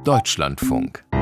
Deutschlandfunk.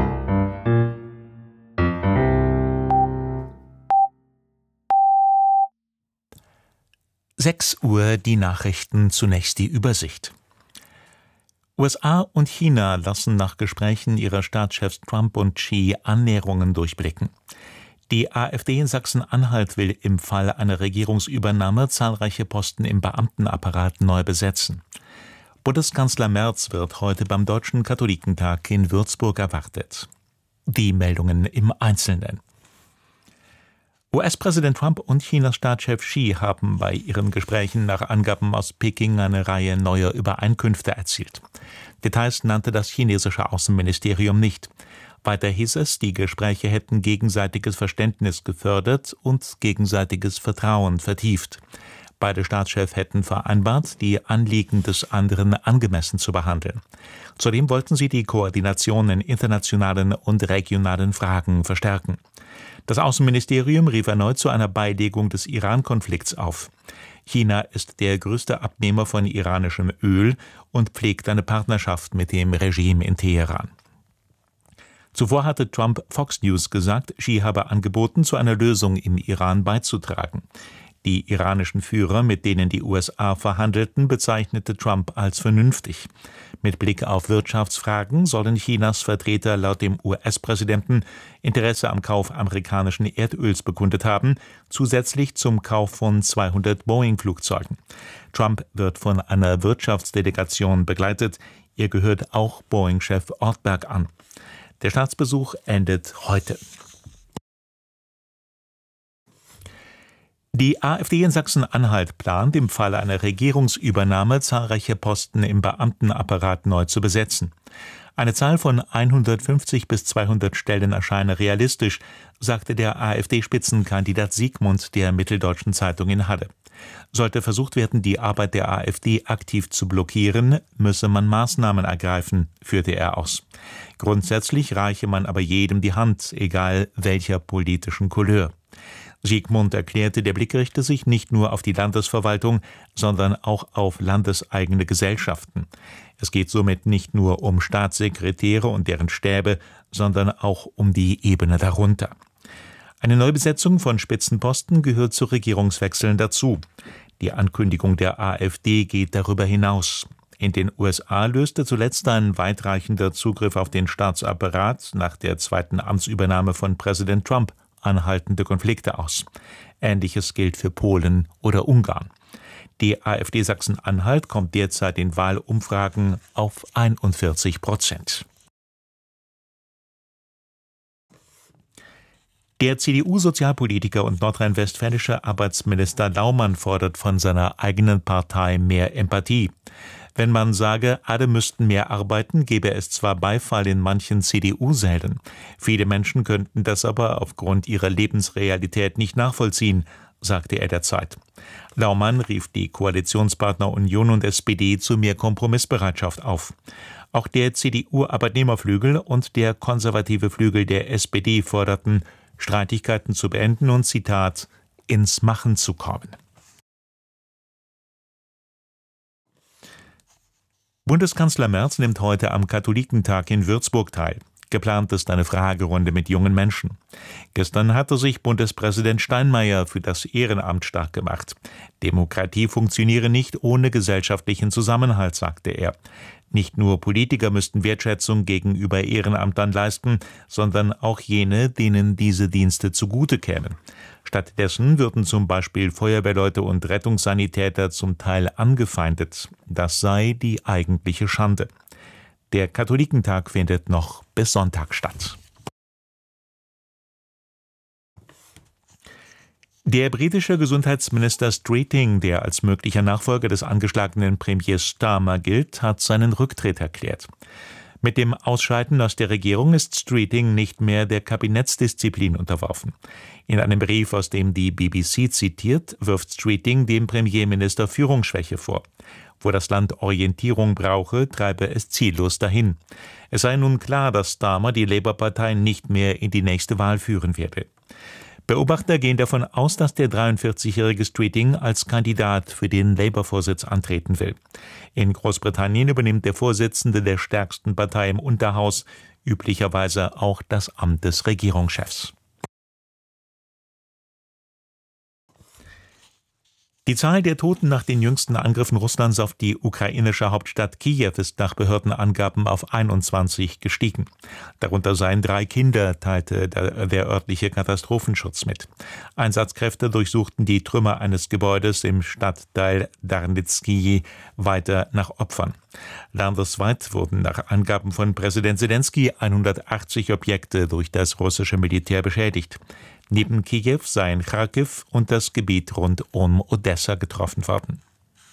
(6 Uhr) die Nachrichten, zunächst die Übersicht. USA und China lassen nach Gesprächen ihrer Staatschefs Trump und Xi Annäherungen durchblicken. Die AfD in Sachsen-Anhalt will im Fall einer Regierungsübernahme zahlreiche Posten im Beamtenapparat neu besetzen. Bundeskanzler Merz wird heute beim Deutschen Katholikentag in Würzburg erwartet. Die Meldungen im Einzelnen. US-Präsident Trump und Chinas Staatschef Xi haben bei ihren Gesprächen nach Angaben aus Peking eine Reihe neuer Übereinkünfte erzielt. Details nannte das chinesische Außenministerium nicht. Weiter hieß es, die Gespräche hätten gegenseitiges Verständnis gefördert und gegenseitiges Vertrauen vertieft. Beide Staatschefs hätten vereinbart, die Anliegen des anderen angemessen zu behandeln. Zudem wollten sie die Koordination in internationalen und regionalen Fragen verstärken. Das Außenministerium rief erneut zu einer Beilegung des Iran-Konflikts auf. China ist der größte Abnehmer von iranischem Öl und pflegt eine Partnerschaft mit dem Regime in Teheran. Zuvor hatte Trump Fox News gesagt, Xi habe angeboten, zu einer Lösung im Iran beizutragen. Die iranischen Führer, mit denen die USA verhandelten, bezeichnete Trump als vernünftig. Mit Blick auf Wirtschaftsfragen sollen Chinas Vertreter laut dem US-Präsidenten Interesse am Kauf amerikanischen Erdöls bekundet haben, zusätzlich zum Kauf von 200 Boeing-Flugzeugen. Trump wird von einer Wirtschaftsdelegation begleitet. Ihr gehört auch Boeing-Chef Ortberg an. Der Staatsbesuch endet heute. Die AfD in Sachsen-Anhalt plant, im Falle einer Regierungsübernahme zahlreiche Posten im Beamtenapparat neu zu besetzen. Eine Zahl von 150 bis 200 Stellen erscheine realistisch, sagte der AfD-Spitzenkandidat Siegmund der Mitteldeutschen Zeitung in Halle. Sollte versucht werden, die Arbeit der AfD aktiv zu blockieren, müsse man Maßnahmen ergreifen, führte er aus. Grundsätzlich reiche man aber jedem die Hand, egal welcher politischen Couleur. Siegmund erklärte, der Blick richte sich nicht nur auf die Landesverwaltung, sondern auch auf landeseigene Gesellschaften. Es geht somit nicht nur um Staatssekretäre und deren Stäbe, sondern auch um die Ebene darunter. Eine Neubesetzung von Spitzenposten gehört zu Regierungswechseln dazu. Die Ankündigung der AfD geht darüber hinaus. In den USA löste zuletzt ein weitreichender Zugriff auf den Staatsapparat nach der zweiten Amtsübernahme von Präsident Trump anhaltende Konflikte aus. Ähnliches gilt für Polen oder Ungarn. Die AfD Sachsen-Anhalt kommt derzeit in Wahlumfragen auf 41%. Der CDU-Sozialpolitiker und nordrhein-westfälische Arbeitsminister Laumann fordert von seiner eigenen Partei mehr Empathie. Wenn man sage, alle müssten mehr arbeiten, gäbe es zwar Beifall in manchen CDU-Sälen. Viele Menschen könnten das aber aufgrund ihrer Lebensrealität nicht nachvollziehen, sagte er der Zeit. Laumann rief die Koalitionspartner Union und SPD zu mehr Kompromissbereitschaft auf. Auch der CDU-Arbeitnehmerflügel und der konservative Flügel der SPD forderten, Streitigkeiten zu beenden und, Zitat, ins Machen zu kommen. Bundeskanzler Merz nimmt heute am Katholikentag in Würzburg teil. Geplant ist eine Fragerunde mit jungen Menschen. Gestern hatte sich Bundespräsident Steinmeier für das Ehrenamt stark gemacht. Demokratie funktioniere nicht ohne gesellschaftlichen Zusammenhalt, sagte er. Nicht nur Politiker müssten Wertschätzung gegenüber Ehrenamtern leisten, sondern auch jene, denen diese Dienste zugute kämen. Stattdessen würden zum Beispiel Feuerwehrleute und Rettungssanitäter zum Teil angefeindet. Das sei die eigentliche Schande. Der Katholikentag findet noch bis Sonntag statt. Der britische Gesundheitsminister Streeting, der als möglicher Nachfolger des angeschlagenen Premiers Starmer gilt, hat seinen Rücktritt erklärt. Mit dem Ausscheiden aus der Regierung ist Streeting nicht mehr der Kabinettsdisziplin unterworfen. In einem Brief, aus dem die BBC zitiert, wirft Streeting dem Premierminister Führungsschwäche vor. Wo das Land Orientierung brauche, treibe es ziellos dahin. Es sei nun klar, dass Starmer die Labour-Partei nicht mehr in die nächste Wahl führen werde. Beobachter gehen davon aus, dass der 43-jährige Streeting als Kandidat für den Labour-Vorsitz antreten will. In Großbritannien übernimmt der Vorsitzende der stärksten Partei im Unterhaus üblicherweise auch das Amt des Regierungschefs. Die Zahl der Toten nach den jüngsten Angriffen Russlands auf die ukrainische Hauptstadt Kiew ist nach Behördenangaben auf 21 gestiegen. Darunter seien 3 Kinder, teilte der örtliche Katastrophenschutz mit. Einsatzkräfte durchsuchten die Trümmer eines Gebäudes im Stadtteil Darnitski weiter nach Opfern. Landesweit wurden nach Angaben von Präsident Selenskyj 180 Objekte durch das russische Militär beschädigt. Neben Kiew seien Charkiw und das Gebiet rund um Odessa getroffen worden.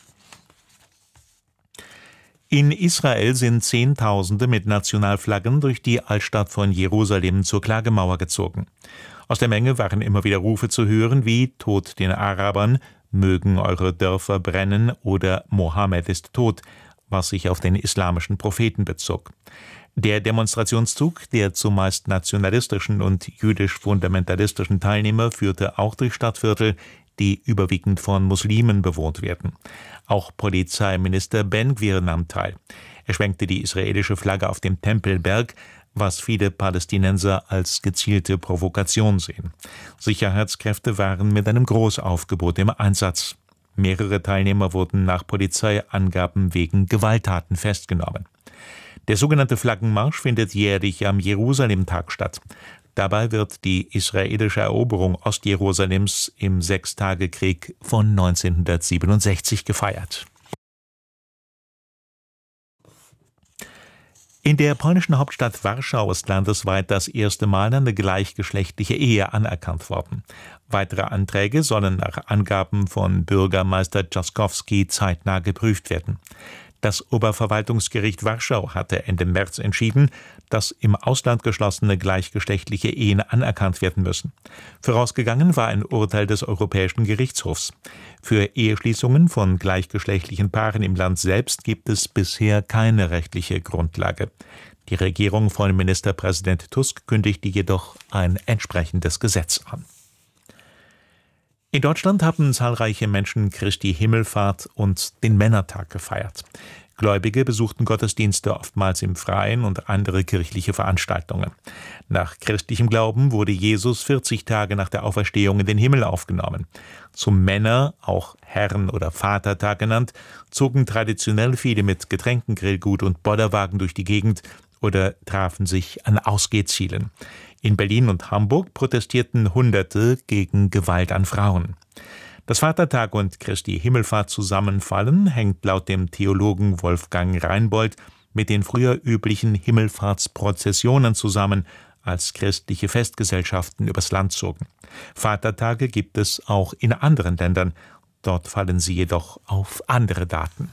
In Israel sind Zehntausende mit Nationalflaggen durch die Altstadt von Jerusalem zur Klagemauer gezogen. Aus der Menge waren immer wieder Rufe zu hören wie »Tod den Arabern«, »Mögen eure Dörfer brennen« oder »Mohammed ist tot«, was sich auf den islamischen Propheten bezog. Der Demonstrationszug der zumeist nationalistischen und jüdisch-fundamentalistischen Teilnehmer führte auch durch Stadtviertel, die überwiegend von Muslimen bewohnt werden. Auch Polizeiminister Ben-Gvir nahm teil. Er schwenkte die israelische Flagge auf dem Tempelberg, was viele Palästinenser als gezielte Provokation sehen. Sicherheitskräfte waren mit einem Großaufgebot im Einsatz. Mehrere Teilnehmer wurden nach Polizeiangaben wegen Gewalttaten festgenommen. Der sogenannte Flaggenmarsch findet jährlich am Jerusalem-Tag statt. Dabei wird die israelische Eroberung Ostjerusalems im Sechstagekrieg von 1967 gefeiert. In der polnischen Hauptstadt Warschau ist landesweit das erste Mal eine gleichgeschlechtliche Ehe anerkannt worden. Weitere Anträge sollen nach Angaben von Bürgermeister Trzaskowski zeitnah geprüft werden. Das Oberverwaltungsgericht Warschau hatte Ende März entschieden, dass im Ausland geschlossene gleichgeschlechtliche Ehen anerkannt werden müssen. Vorausgegangen war ein Urteil des Europäischen Gerichtshofs. Für Eheschließungen von gleichgeschlechtlichen Paaren im Land selbst gibt es bisher keine rechtliche Grundlage. Die Regierung von Ministerpräsident Tusk kündigte jedoch ein entsprechendes Gesetz an. In Deutschland haben zahlreiche Menschen Christi Himmelfahrt und den Männertag gefeiert. Gläubige besuchten Gottesdienste oftmals im Freien und andere kirchliche Veranstaltungen. Nach christlichem Glauben wurde Jesus 40 Tage nach der Auferstehung in den Himmel aufgenommen. Zum Männer, auch Herren- oder Vatertag genannt, zogen traditionell viele mit Getränken, Grillgut und Bollerwagen durch die Gegend oder trafen sich an Ausgehzielen. In Berlin und Hamburg protestierten Hunderte gegen Gewalt an Frauen. Dass Vatertag und Christi Himmelfahrt zusammenfallen, hängt laut dem Theologen Wolfgang Reinbold mit den früher üblichen Himmelfahrtsprozessionen zusammen, als christliche Festgesellschaften übers Land zogen. Vatertage gibt es auch in anderen Ländern, dort fallen sie jedoch auf andere Daten.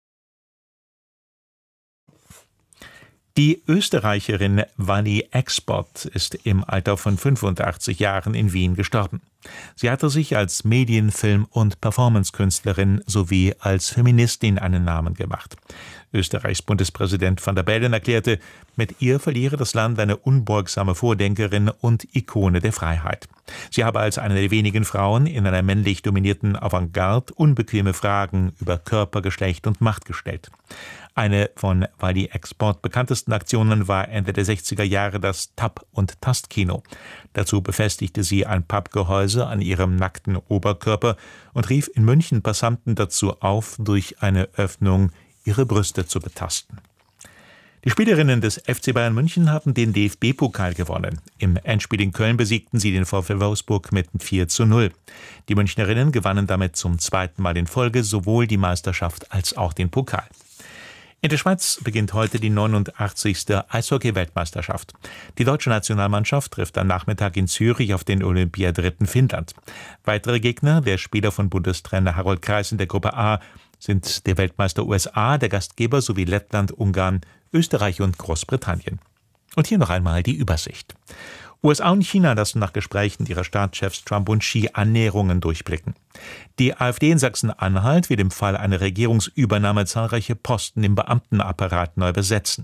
Die Österreicherin Wally Export ist im Alter von 85 Jahren in Wien gestorben. Sie hatte sich als Medien-, Film- und Performancekünstlerin sowie als Feministin einen Namen gemacht. Österreichs Bundespräsident Van der Bellen erklärte, mit ihr verliere das Land eine unbeugsame Vordenkerin und Ikone der Freiheit. Sie habe als eine der wenigen Frauen in einer männlich dominierten Avantgarde unbequeme Fragen über Körper, Geschlecht und Macht gestellt. Eine von Wally Export bekanntesten Aktionen war Ende der 60er Jahre das Tap- und Tastkino. Dazu befestigte sie ein Pappgehäuse an ihrem nackten Oberkörper und rief in München Passanten dazu auf, durch eine Öffnung ihre Brüste zu betasten. Die Spielerinnen des FC Bayern München haben den DFB-Pokal gewonnen. Im Endspiel in Köln besiegten sie den VfL Wolfsburg mit 4:0. Die Münchnerinnen gewannen damit zum zweiten Mal in Folge sowohl die Meisterschaft als auch den Pokal. In der Schweiz beginnt heute die 89. Eishockey-Weltmeisterschaft. Die deutsche Nationalmannschaft trifft am Nachmittag in Zürich auf den Olympiadritten Finnland. Weitere Gegner, der Spieler von Bundestrainer Harold Kreis in der Gruppe A, sind der Weltmeister USA, der Gastgeber sowie Lettland, Ungarn, Österreich und Großbritannien. Und hier noch einmal die Übersicht. USA und China lassen nach Gesprächen ihrer Staatschefs Trump und Xi Annäherungen durchblicken. Die AfD in Sachsen-Anhalt will im Fall einer Regierungsübernahme zahlreiche Posten im Beamtenapparat neu besetzen.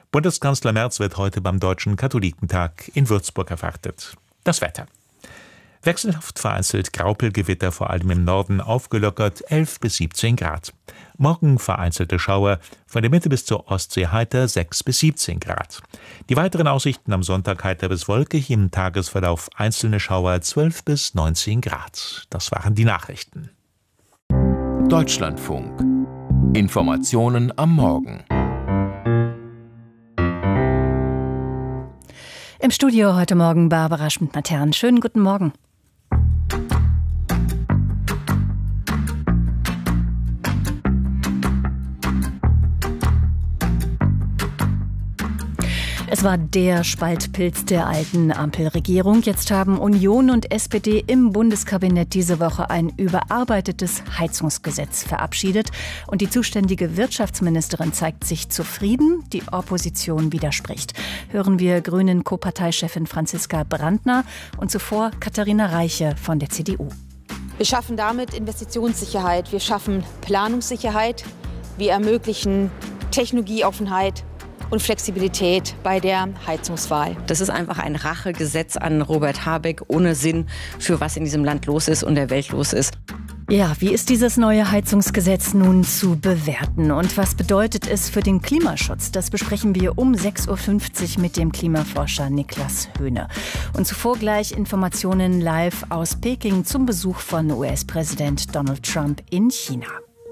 Bundeskanzler Merz wird heute beim Deutschen Katholikentag in Würzburg erwartet. Das Wetter. Wechselhaft vereinzelt Graupelgewitter, vor allem im Norden aufgelockert, 11 bis 17 Grad. Morgen vereinzelte Schauer, von der Mitte bis zur Ostsee heiter 6 bis 17 Grad. Die weiteren Aussichten am Sonntag heiter bis wolkig, im Tagesverlauf einzelne Schauer 12 bis 19 Grad. Das waren die Nachrichten. Deutschlandfunk. Informationen am Morgen. Im Studio heute Morgen Barbara Schmidt-Matern. Schönen guten Morgen. Es war der Spaltpilz der alten Ampelregierung. Jetzt haben Union und SPD im Bundeskabinett diese Woche ein überarbeitetes Heizungsgesetz verabschiedet. Und die zuständige Wirtschaftsministerin zeigt sich zufrieden, die Opposition widerspricht. Hören wir Grünen-Co-Parteichefin Franziska Brandner und zuvor Katharina Reiche von der CDU. Wir schaffen damit Investitionssicherheit, wir schaffen Planungssicherheit, wir ermöglichen Technologieoffenheit und Flexibilität bei der Heizungswahl. Das ist einfach ein Rachegesetz an Robert Habeck ohne Sinn für was in diesem Land los ist und der Welt los ist. Ja, wie ist dieses neue Heizungsgesetz nun zu bewerten und was bedeutet es für den Klimaschutz? Das besprechen wir um 6.50 Uhr mit dem Klimaforscher Niklas Höhne. Und zuvor gleich Informationen live aus Peking zum Besuch von US-Präsident Donald Trump in China.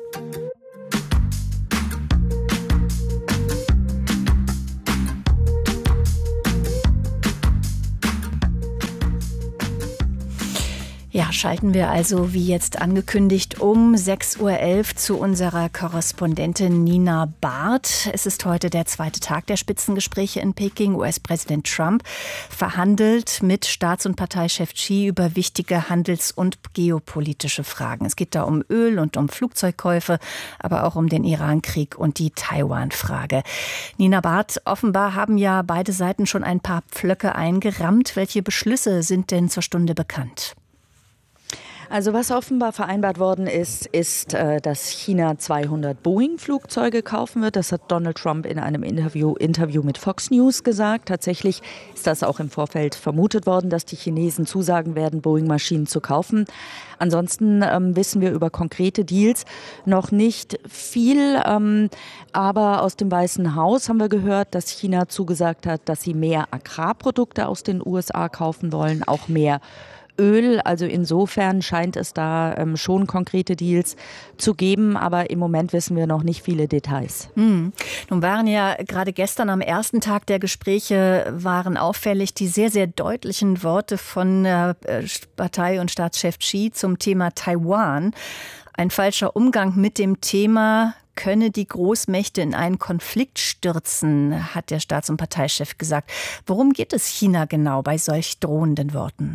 Ja, schalten wir also, wie jetzt angekündigt, um 6.11 Uhr zu unserer Korrespondentin Nina Barth. Es ist heute der zweite Tag der Spitzengespräche in Peking. US-Präsident Trump verhandelt mit Staats- und Parteichef Xi über wichtige handels- und geopolitische Fragen. Es geht da um Öl und um Flugzeugkäufe, aber auch um den Iran-Krieg und die Taiwan-Frage. Nina Barth, offenbar haben ja beide Seiten schon ein paar Pflöcke eingerammt. Welche Beschlüsse sind denn zur Stunde bekannt? Also was offenbar vereinbart worden ist, dass China 200 Boeing-Flugzeuge kaufen wird. Das hat Donald Trump in einem Interview mit Fox News gesagt. Tatsächlich ist das auch im Vorfeld vermutet worden, dass die Chinesen zusagen werden, Boeing-Maschinen zu kaufen. Ansonsten wissen wir über konkrete Deals noch nicht viel. Aber aus dem Weißen Haus haben wir gehört, dass China zugesagt hat, dass sie mehr Agrarprodukte aus den USA kaufen wollen, auch mehr Öl. Also insofern scheint es da schon konkrete Deals zu geben, aber im Moment wissen wir noch nicht viele Details. Nun waren ja gerade gestern am ersten Tag der Gespräche waren auffällig die sehr, sehr deutlichen Worte von Partei- und Staatschef Xi zum Thema Taiwan. Ein falscher Umgang mit dem Thema könne die Großmächte in einen Konflikt stürzen, hat der Staats- und Parteichef gesagt. Worum geht es China genau bei solch drohenden Worten?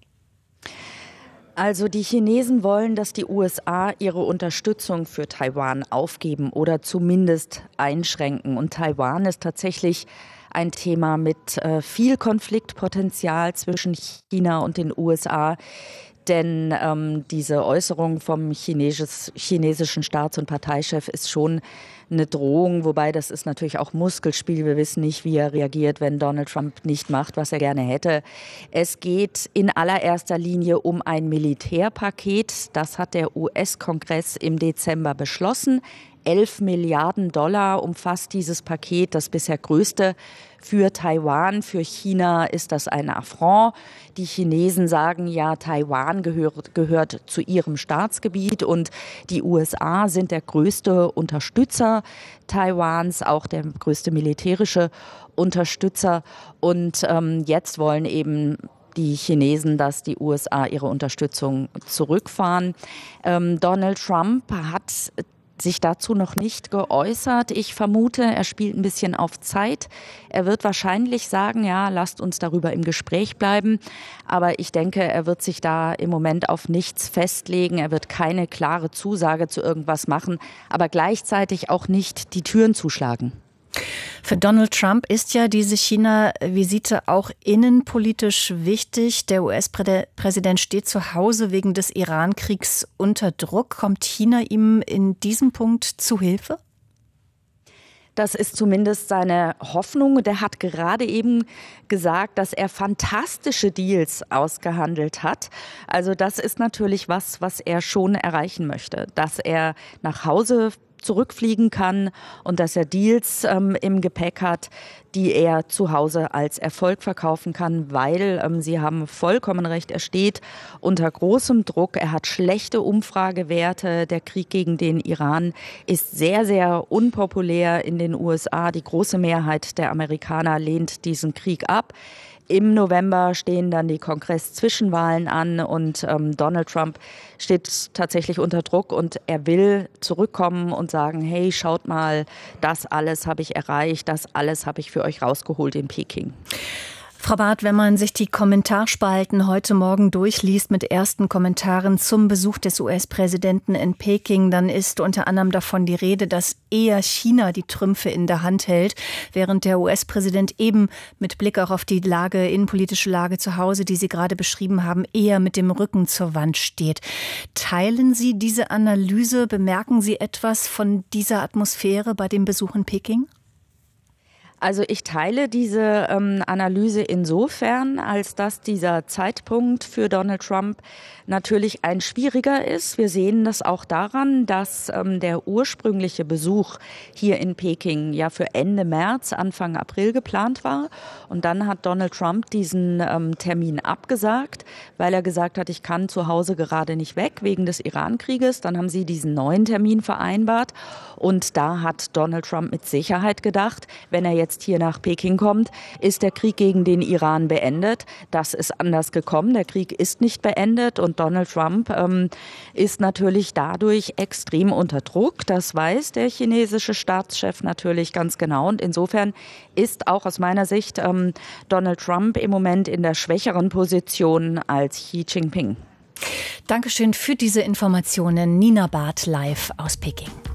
Also die Chinesen wollen, dass die USA ihre Unterstützung für Taiwan aufgeben oder zumindest einschränken. Und Taiwan ist tatsächlich ein Thema mit viel Konfliktpotenzial zwischen China und den USA. Denn diese Äußerung vom chinesischen Staats- und Parteichef ist schon eine Drohung, wobei das ist natürlich auch Muskelspiel. Wir wissen nicht, wie er reagiert, wenn Donald Trump nicht macht, was er gerne hätte. Es geht in allererster Linie um ein Militärpaket. Das hat der US-Kongress im Dezember beschlossen. 11 Milliarden Dollar umfasst dieses Paket, das bisher größte für Taiwan. Für China ist das ein Affront. Die Chinesen sagen ja, Taiwan gehört zu ihrem Staatsgebiet und die USA sind der größte Unterstützer Taiwans, auch der größte militärische Unterstützer. Und jetzt wollen eben die Chinesen, dass die USA ihre Unterstützung zurückfahren. Donald Trump hat sich dazu noch nicht geäußert. Ich vermute, er spielt ein bisschen auf Zeit. Er wird wahrscheinlich sagen, ja, lasst uns darüber im Gespräch bleiben. Aber ich denke, er wird sich da im Moment auf nichts festlegen. Er wird keine klare Zusage zu irgendwas machen, aber gleichzeitig auch nicht die Türen zuschlagen. Für Donald Trump ist ja diese China-Visite auch innenpolitisch wichtig. Der US-Präsident steht zu Hause wegen des Iran-Kriegs unter Druck. Kommt China ihm in diesem Punkt zu Hilfe? Das ist zumindest seine Hoffnung. Der hat gerade eben gesagt, dass er fantastische Deals ausgehandelt hat. Also das ist natürlich was er schon erreichen möchte, dass er nach Hause zurückfliegen kann und dass er Deals im Gepäck hat, die er zu Hause als Erfolg verkaufen kann, weil Sie haben vollkommen recht, er steht unter großem Druck, er hat schlechte Umfragewerte, der Krieg gegen den Iran ist sehr, sehr unpopulär in den USA, die große Mehrheit der Amerikaner lehnt diesen Krieg ab. Im November stehen dann die Kongress-Zwischenwahlen an und Donald Trump steht tatsächlich unter Druck und er will zurückkommen und sagen, hey, schaut mal, das alles habe ich erreicht, das alles habe ich für euch rausgeholt in Peking. Frau Barth, wenn man sich die Kommentarspalten heute Morgen durchliest mit ersten Kommentaren zum Besuch des US-Präsidenten in Peking, dann ist unter anderem davon die Rede, dass eher China die Trümpfe in der Hand hält, während der US-Präsident eben mit Blick auch auf die Lage, innenpolitische Lage zu Hause, die Sie gerade beschrieben haben, eher mit dem Rücken zur Wand steht. Teilen Sie diese Analyse? Bemerken Sie etwas von dieser Atmosphäre bei dem Besuch in Peking? Also ich teile diese Analyse insofern, als dass dieser Zeitpunkt für Donald Trump natürlich ein schwieriger ist. Wir sehen das auch daran, dass der ursprüngliche Besuch hier in Peking ja für Ende März, Anfang April geplant war. Und dann hat Donald Trump diesen Termin abgesagt, weil er gesagt hat, ich kann zu Hause gerade nicht weg wegen des Iran-Krieges. Dann haben sie diesen neuen Termin vereinbart. Und da hat Donald Trump mit Sicherheit gedacht, wenn er jetzt hier nach Peking kommt, ist der Krieg gegen den Iran beendet. Das ist anders gekommen. Der Krieg ist nicht beendet und Donald Trump ist natürlich dadurch extrem unter Druck. Das weiß der chinesische Staatschef natürlich ganz genau. Und insofern ist auch aus meiner Sicht Donald Trump im Moment in der schwächeren Position als Xi Jinping. Dankeschön für diese Informationen. Nina Barth live aus Peking.